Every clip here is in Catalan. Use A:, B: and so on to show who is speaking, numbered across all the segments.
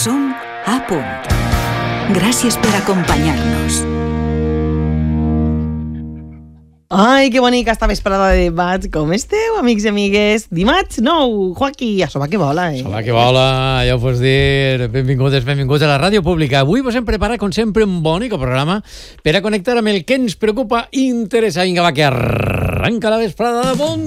A: Som a punt. Gràcies per acompanyar-nos.
B: Ai, que bonica esta vesprada de debats. Com esteu, amics i amigues? Dimarts 9, Joaquí, això va que vola,
C: Això va que vola, ja ho pots dir. Benvinguts a la ràdio pública. Avui vos hem preparat, com sempre, un bonic programa per a connectar amb el que ens preocupa i interessa. Vinga, va, que arranca la vesprada de punt.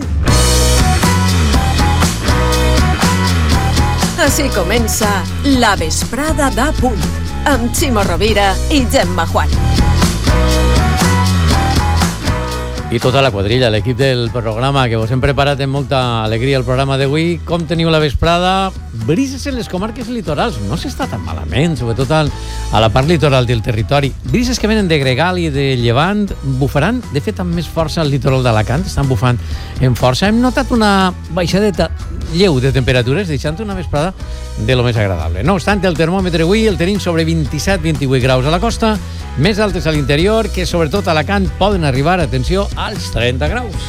D: Així comença la vesprada de punt, amb Ximo Rovira i Gemma Juan.
C: I tota la quadrilla, l'equip del programa, que vos hem preparat amb molta alegria el programa d'avui. Com teniu la vesprada? Brises en les comarques litorals. No s'està tan malament, sobretot a la part litoral del territori. Brises que venen de Gregal i de Llevant bufaran, de fet, amb més força al litoral d'Alacant. Estan bufant amb força. Hem notat una baixadeta lleu de temperatures, deixant una vesprada de lo més agradable. No obstant, el termòmetre avui el tenim sobre 27-28 graus a la costa, més altes a l'interior, que sobretot a Alacant poden arribar, atenció, als 30 graus.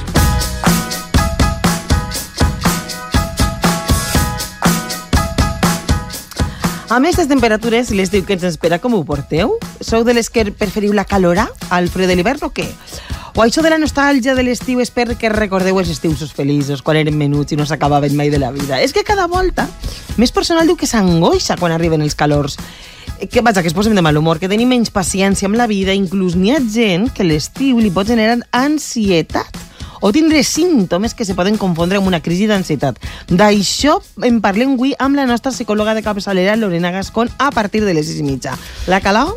B: A més, les temperatures, les diu que ens espera, com ho porteu? Sou de les que preferiu la calora al fred de l'hivern o què? O això de la nostàlgia de l'estiu és perquè recordeu els estius feliços, quan eren menuts i no s'acabaven mai de la vida. És que cada volta més personal diu que s'angoixa quan arriben els calors. Que vaja, que es posem de mal humor, que tenim menys paciència amb la vida, inclús n'hi ha gent que l'estiu li pot generar ansietat o tindre símptomes que se poden confondre amb una crisi d'ansietat. D'això en parlem avui amb la nostra psicòloga de capçalera, Lorena Gascón, a partir de les 6:30. La calor?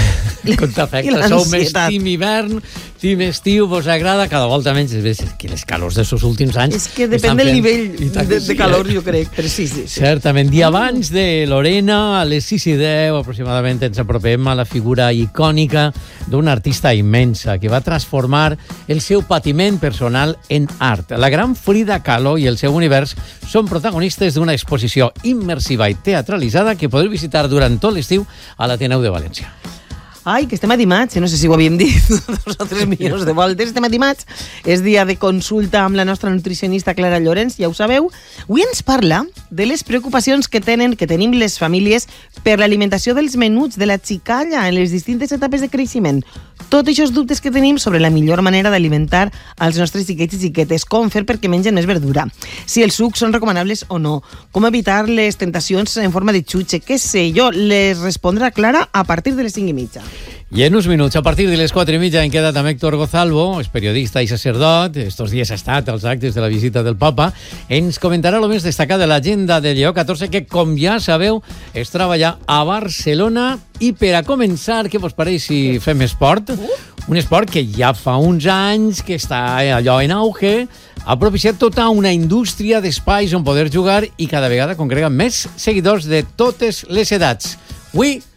C: Com t'afecta? Sou més team hivern, team estiu, vos agrada? Cada volta menys. És que les calors d'aquests últims anys...
B: És que depèn del nivell de calor, jo crec, però sí.
C: Certament. I abans de Lorena, a les 6:10 aproximadament, ens apropem a la figura icònica d'una artista immensa que va transformar el seu patiment personal en art. La gran Frida Kahlo i el seu univers són protagonistes d'una exposició immersiva i teatralitzada que podeu visitar durant tot l'estiu a l'Ateneu de València.
B: Ai, que estem a dimarts, no sé si ho havíem dit 2 o 3 milions de voltes, estem a dimarts, és dia de consulta amb la nostra nutricionista Clara Llorenç, ja ho sabeu. Avui ens parla de les preocupacions que tenim les famílies per l'alimentació dels menuts de la xicalla en les distintes etapes de creixement. Tots aquests dubtes que tenim sobre la millor manera d'alimentar els nostres xiquets i xiquetes, com fer perquè mengen més verdura, si els sucs són recomanables o no, com evitar les tentacions en forma de xutxe, què sé jo, les respondrà Clara a partir de les 5:30.
C: I en uns minuts, a partir de les 4:30, hem quedat amb Héctor Gozalvo, és periodista i sacerdot, estos dies ha estat als actes de la visita del Papa, ens comentarà el més destacat de l'agenda de Lleó XIV, que, com ja sabeu, es treballa a Barcelona. I per a començar, què vos pareix si fem esport? Un esport que ja fa uns anys que està allò en auge, ha propiciat tota una indústria d'espais on poder jugar i cada vegada congrega més seguidors de totes les edats. Avui